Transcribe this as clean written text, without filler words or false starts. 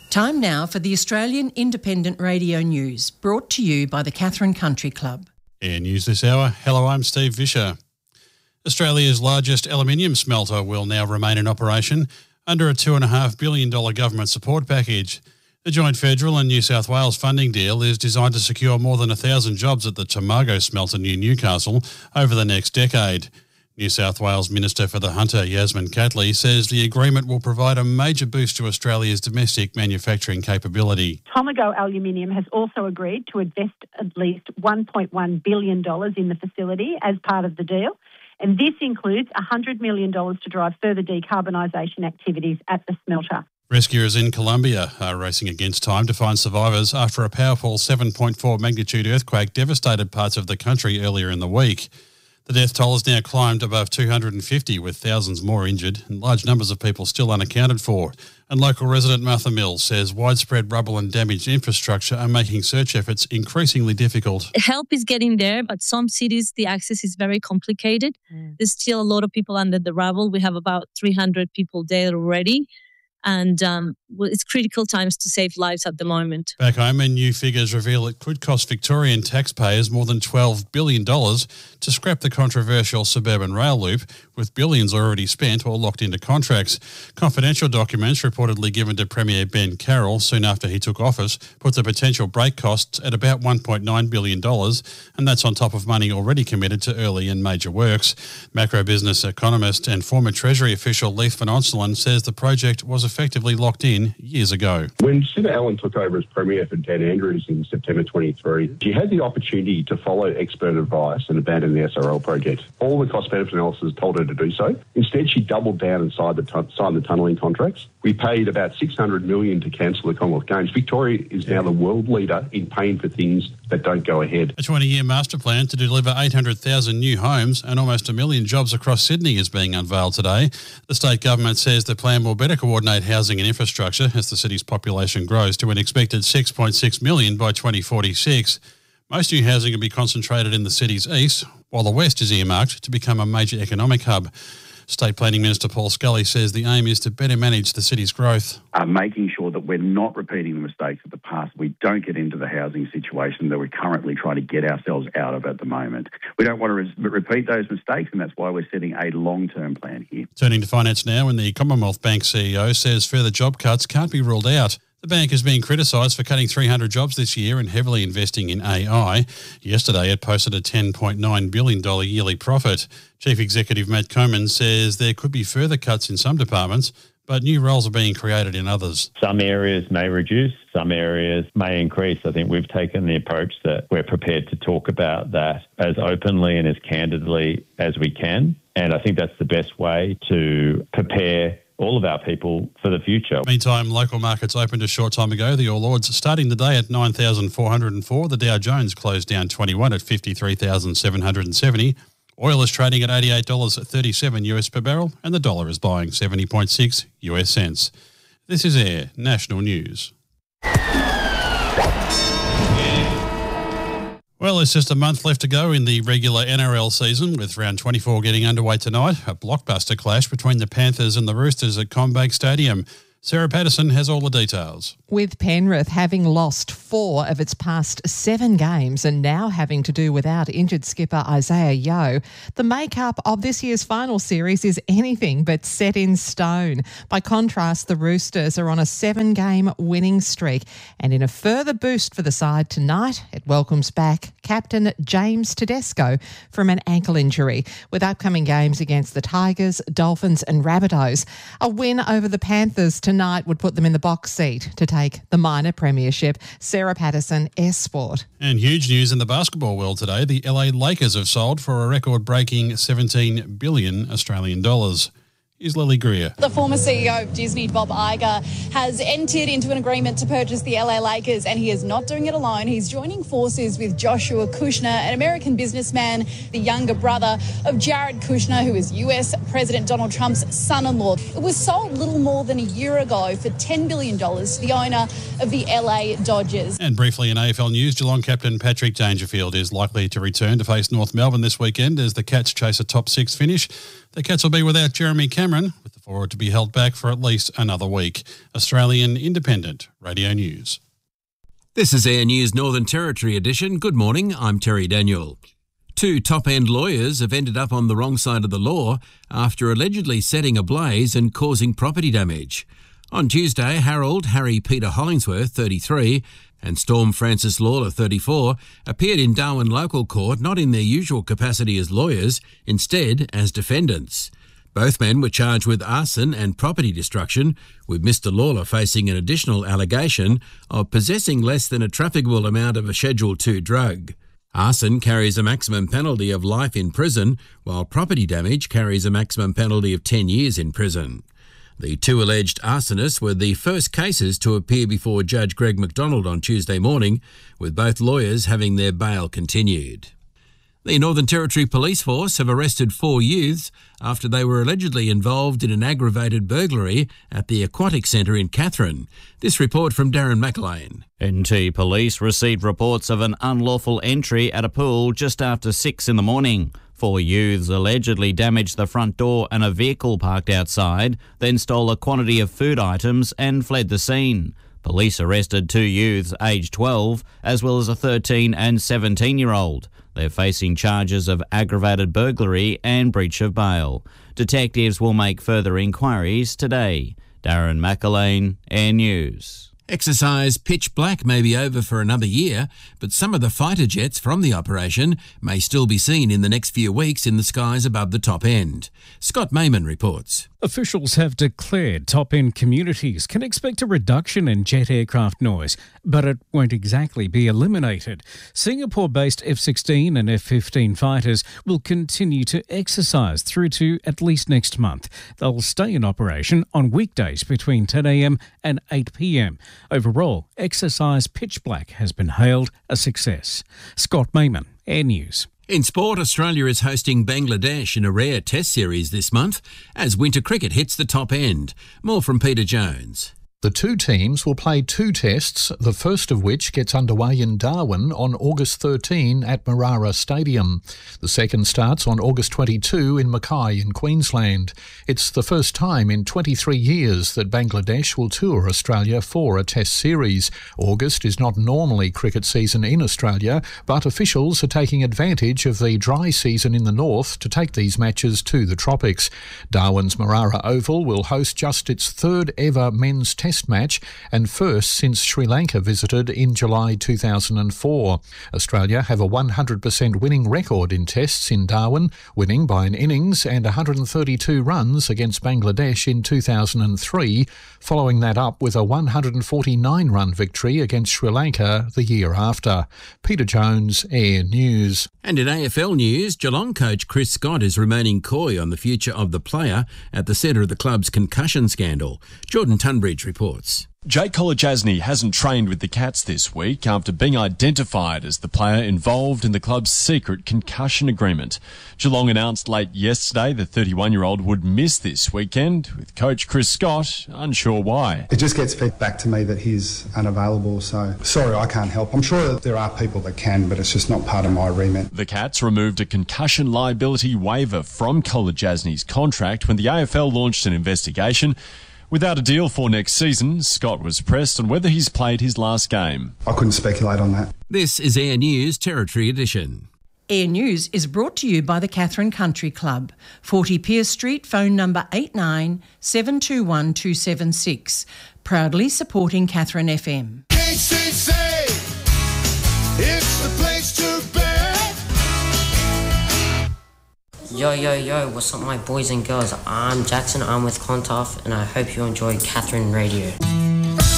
Time now for the Australian Independent Radio News, brought to you by the Katherine Country Club. Air News this hour. Hello, I'm Steve Vischer. Australia's largest aluminium smelter will now remain in operation under a $2.5 billion government support package. The joint federal and New South Wales funding deal is designed to secure more than 1,000 jobs at the Tomago smelter near Newcastle over the next decade. New South Wales Minister for the Hunter, Yasmin Catley, says the agreement will provide a major boost to Australia's domestic manufacturing capability. Tomago Aluminium has also agreed to invest at least $1.1 billion in the facility as part of the deal, and this includes $100 million to drive further decarbonisation activities at the smelter. Rescuers in Colombia are racing against time to find survivors after a powerful 7.4 magnitude earthquake devastated parts of the country earlier in the week. The death toll has now climbed above 250, with thousands more injured and large numbers of people still unaccounted for. And local resident Martha Mills says widespread rubble and damaged infrastructure are making search efforts increasingly difficult. Help is getting there, but some cities, the access is very complicated. There's still a lot of people under the rubble. We have about 300 people there already. And it's critical times to save lives at the moment. Back home, and new figures reveal it could cost Victorian taxpayers more than $12 billion to scrap the controversial suburban rail loop, with billions already spent or locked into contracts. Confidential documents reportedly given to Premier Ben Carroll soon after he took office put the potential break costs at about $1.9 billion, and that's on top of money already committed to early and major works. Macro business economist and former Treasury official Leith Van Onselen says the project was effectively locked in years ago. When Senator Allen took over as Premier for Dan Andrews in September 23, she had the opportunity to follow expert advice and abandon the SRL project. All the cost-benefit analysis told her to do so. Instead, she doubled down and signed the tunnelling contracts. We paid about $600 million to cancel the Commonwealth Games. Victoria is now the world leader in paying for things that don't go ahead. A 20-year master plan to deliver 800,000 new homes and almost 1 million jobs across Sydney is being unveiled today. The state government says the plan will better coordinate housing and infrastructure as the city's population grows to an expected 6.6 million by 2046. Most new housing will be concentrated in the city's east, while the west is earmarked to become a major economic hub. State Planning Minister Paul Scully says the aim is to better manage the city's growth. Making sure that we're not repeating the mistakes of the past. We don't get into the housing situation that we're currently trying to get ourselves out of at the moment. We don't want to repeat those mistakes, and that's why we're setting a long-term plan here. Turning to finance now, and the Commonwealth Bank CEO says further job cuts can't be ruled out. The bank has been criticised for cutting 300 jobs this year and heavily investing in AI. Yesterday, it posted a $10.9 billion yearly profit. Chief Executive Matt Comyn says there could be further cuts in some departments, but new roles are being created in others. Some areas may reduce, some areas may increase. I think we've taken the approach that we're prepared to talk about that as openly and as candidly as we can. And I think that's the best way to prepare all of our people for the future. Meantime, local markets opened a short time ago. The All Ords starting the day at 9,404. The Dow Jones closed down 21 at 53,770. Oil is trading at $88.37 US per barrel, and the dollar is buying 70.6 US cents. This is Air National News. Well, there's just a month left to go in the regular NRL season, with round 24 getting underway tonight. A blockbuster clash between the Panthers and the Roosters at CommBank Stadium. Sarah Patterson has all the details. With Penrith having lost 4 of its past 7 games and now having to do without injured skipper Isaiah Yeo, the makeup of this year's final series is anything but set in stone. By contrast, the Roosters are on a 7-game winning streak, and in a further boost for the side tonight, it welcomes back captain James Tedesco from an ankle injury. With upcoming games against the Tigers, Dolphins and Rabbitohs, a win over the Panthers tonight would put them in the box seat to take the minor premiership. Sarah Patterson, S Sport. And huge news in the basketball world today. The LA Lakers have sold for a record-breaking 17 billion Australian dollars. Is Lily Greer. The former CEO of Disney, Bob Iger, has entered into an agreement to purchase the LA Lakers, and he is not doing it alone. He's joining forces with Joshua Kushner, an American businessman, the younger brother of Jared Kushner, who is US President Donald Trump's son-in-law. It was sold little more than a year ago for $10 billion to the owner of the LA Dodgers. And briefly in AFL news, Geelong captain Patrick Dangerfield is likely to return to face North Melbourne this weekend as the Cats chase a top 6 finish. The Cats will be without Jeremy Cameron, with the for it to be held back for at least another week. Australian Independent Radio News. This is Air News Northern Territory edition. Good morning, I'm Terry Daniel. 2 top-end lawyers have ended up on the wrong side of the law after allegedly setting ablaze and causing property damage. On Tuesday, Harry Peter Hollingsworth, 33, and Storm Francis Lawler, 34, appeared in Darwin Local Court not in their usual capacity as lawyers, instead as defendants. Both men were charged with arson and property destruction, with Mr Lawler facing an additional allegation of possessing less than a trafficable amount of a Schedule 2 drug. Arson carries a maximum penalty of life in prison, while property damage carries a maximum penalty of 10 years in prison. The 2 alleged arsonists were the first cases to appear before Judge Greg McDonald on Tuesday morning, with both lawyers having their bail continued. The Northern Territory Police Force have arrested 4 youths after they were allegedly involved in an aggravated burglary at the Aquatic Centre in Katherine. This report from Darren McElwain. NT Police received reports of an unlawful entry at a pool just after 6 in the morning. 4 youths allegedly damaged the front door and a vehicle parked outside, then stole a quantity of food items and fled the scene. Police arrested 2 youths aged 12, as well as a 13 and 17-year-old. They're facing charges of aggravated burglary and breach of bail. Detectives will make further inquiries today. Darren McElwain, Air News. Exercise Pitch Black may be over for another year, but some of the fighter jets from the operation may still be seen in the next few weeks in the skies above the top end. Scott Mayman reports. Officials have declared top-end communities can expect a reduction in jet aircraft noise, but it won't exactly be eliminated. Singapore-based F-16 and F-15 fighters will continue to exercise through to at least next month. They'll stay in operation on weekdays between 10 a.m. and 8 p.m. Overall, Exercise Pitch Black has been hailed a success. Scott Mayman, Air News. In sport, Australia is hosting Bangladesh in a rare test series this month as winter cricket hits the top end. More from Peter Jones. The 2 teams will play 2 tests, the first of which gets underway in Darwin on August 13 at Marara Stadium. The second starts on August 22 in Mackay in Queensland. It's the first time in 23 years that Bangladesh will tour Australia for a test series. August is not normally cricket season in Australia, but officials are taking advantage of the dry season in the north to take these matches to the tropics. Darwin's Marara Oval will host just its 3rd ever men's test match and first since Sri Lanka visited in July 2004. Australia have a 100% winning record in tests in Darwin, winning by an innings and 132 runs against Bangladesh in 2003, following that up with a 149-run victory against Sri Lanka the year after. Peter Jones, Air News. And in AFL news, Geelong coach Chris Scott is remaining coy on the future of the player at the centre of the club's concussion scandal. Jordan Tunbridge reports. Jake Kolodjasny hasn't trained with the Cats this week after being identified as the player involved in the club's secret concussion agreement. Geelong announced late yesterday the 31-year-old would miss this weekend, with coach Chris Scott unsure why. It just gets fed back to me that he's unavailable, so sorry I can't help. I'm sure that there are people that can, but it's just not part of my remit. The Cats removed a concussion liability waiver from Kolodjasny's contract when the AFL launched an investigation. Without a deal for next season, Scott was pressed on whether he's played his last game. I couldn't speculate on that. This is Air News Territory Edition. Air News is brought to you by the Katherine Country Club, 40 Pierce Street, phone number 89 721 276. Proudly supporting Katherine FM. KCC, it's the place to be. Yo, what's up my boys and girls? I'm Jackson, I'm with Clontarf, and I hope you enjoy Katherine Radio.